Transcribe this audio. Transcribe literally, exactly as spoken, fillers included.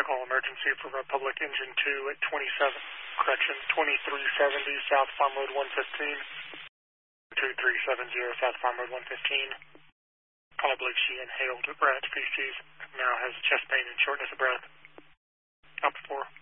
call emergency for Republic Engine two at twenty-seven, correction, twenty-three seventy South Farm Road one fifteen, two three seven zero South Farm Road one fifteen. I believe she inhaled rat feces, now has chest pain and shortness of breath. Up four.